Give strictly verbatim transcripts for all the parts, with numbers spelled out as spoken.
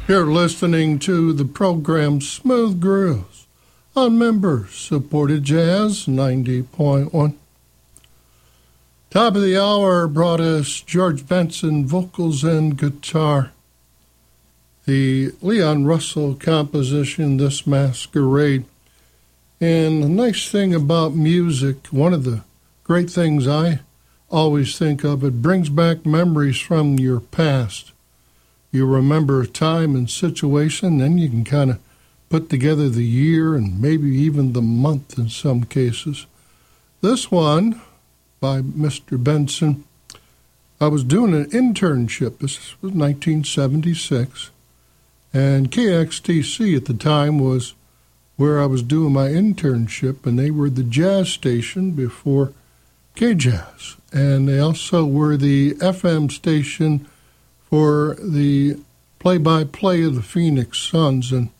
You're listening to the program Smooth Grooves on member-supported Jazz ninety point one. Top of the hour brought us George Benson vocals and guitar. The Leon Russell composition, This Masquerade. And the nice thing about music, one of the great things I always think of, it brings back memories from your past. You remember a time and situation, then you can kind of put together the year and maybe even the month in some cases. This one, by Mister Benson, I was doing an internship. This was nineteen seventy-six, and K X T C at the time was where I was doing my internship, and they were the jazz station before K-Jazz, and they also were the F M station for the play-by-play of the Phoenix Suns, and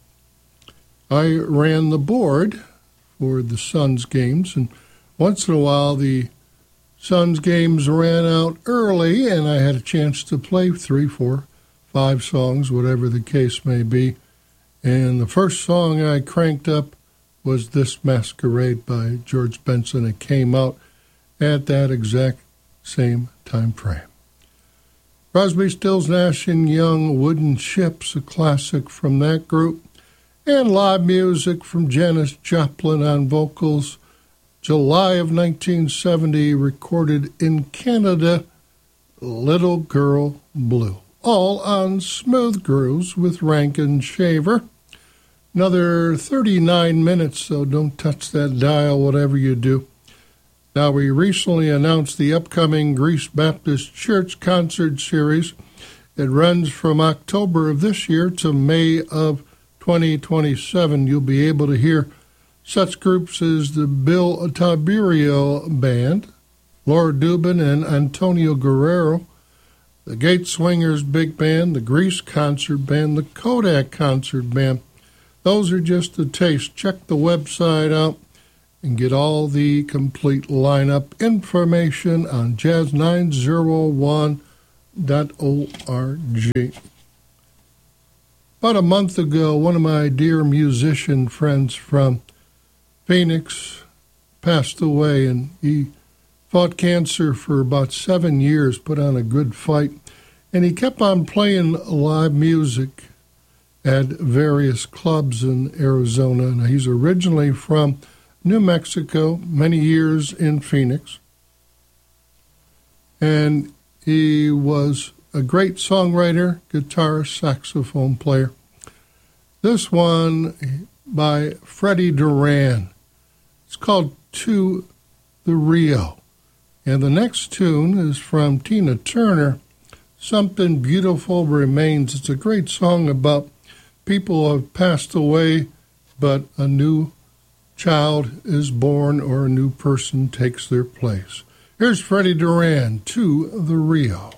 I ran the board for the Suns games, and once in a while the Suns games ran out early, and I had a chance to play three, four, five songs, whatever the case may be, and the first song I cranked up was This Masquerade by George Benson. It came out at that exact same time frame. Crosby, Stills, Nash and Young, Wooden Ships, a classic from that group, and live music from Janis Joplin on vocals. July of nineteen seventy, recorded in Canada, Little Girl Blue. All on Smooth Grooves with Rankin Shaver. Another thirty-nine minutes, so don't touch that dial, whatever you do. Now, we recently announced the upcoming Greece Baptist Church concert series. It runs from October of this year to May of twenty twenty-seven. You'll be able to hear such groups as the Bill Tiberio Band, Laura Dubin and Antonio Guerrero, the Gate Swingers Big Band, the Grease Concert Band, the Kodak Concert Band. Those are just a taste. Check the website out and get all the complete lineup information on jazz nine oh one dot org. About a month ago, one of my dear musician friends from Phoenix passed away, and he fought cancer for about seven years, put on a good fight, and he kept on playing live music at various clubs in Arizona. And he's originally from New Mexico, many years in Phoenix. And he was a great songwriter, guitarist, saxophone player. This one by Freddie Duran. It's called To the Rio. And the next tune is from Tina Turner, Something Beautiful Remains. It's a great song about people who have passed away, but a new child is born or a new person takes their place. Here's Freddie Duran, To the Rio.